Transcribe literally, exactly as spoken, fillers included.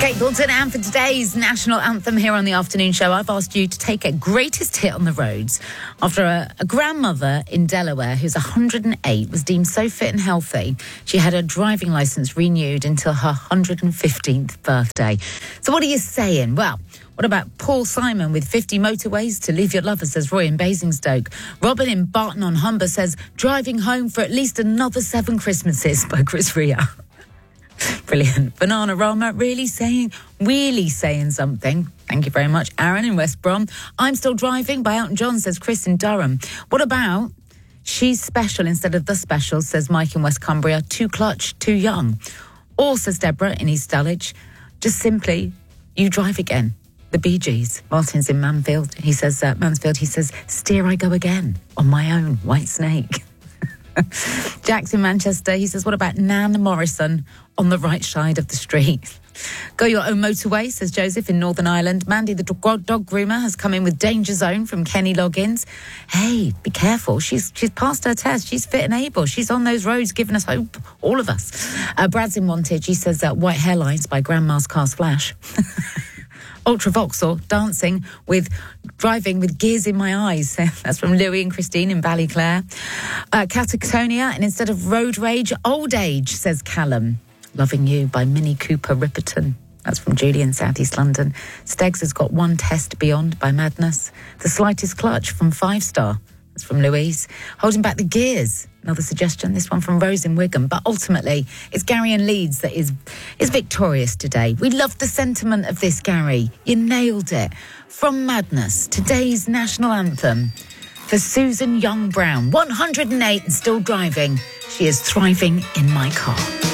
Kate Thornton, and for today's national anthem here on the afternoon show, I've asked you to take a greatest hit on the roads after a, a grandmother in Delaware who's one hundred eight was deemed so fit and healthy she had her driving licence renewed until her one hundred fifteenth birthday. So what are you saying? Well, what about Paul Simon with fifty motorways to leave your lover, says Roy in Basingstoke. Robin in Barton on Humber says driving home for at least another seven Christmases by Chris Rea. Brilliant. Banana Rama really saying, really saying something. Thank you very much. Aaron in West Brom. I'm Still Driving by Elton John, says Chris in Durham. What about She's Special instead of The Special, says Mike in West Cumbria. Too clutch, too young. Or, says Deborah in East Dulwich, just simply, You Drive Again. The Bee Gees. Martin's in Mansfield. He says, uh, Mansfield, he says, Steer I Go Again on my own, White Snake. Jack's in Manchester. He says, what about Nan Morrison on the right side of the street? Go your own motorway, says Joseph in Northern Ireland. Mandy, the dog, dog groomer, has come in with Danger Zone from Kenny Loggins. Hey, be careful. She's she's passed her test. She's fit and able. She's on those roads giving us hope, all of us. Uh, Brad's in Wantage. He says uh, White Hairlines by Grandma's Cars Flash. Ultra Vauxhall, dancing with driving with gears in my eyes. That's from Louis and Christine in Ballyclare. Uh, Catatonia, and instead of road rage, old age, says Callum. Loving You by Mini Cooper Ripperton. That's from Julie in South East London. Steggs has got One Test Beyond by Madness. The Slightest Clutch from Five Star. That's from Louise. Holding Back the Gears. Another suggestion, this one from Rose in Wigan. But ultimately, it's Gary in Leeds that is, is victorious today. We love the sentiment of this, Gary. You nailed it. From Madness, today's national anthem for Susan Young Brown. one hundred eight and still driving. She is thriving in my car.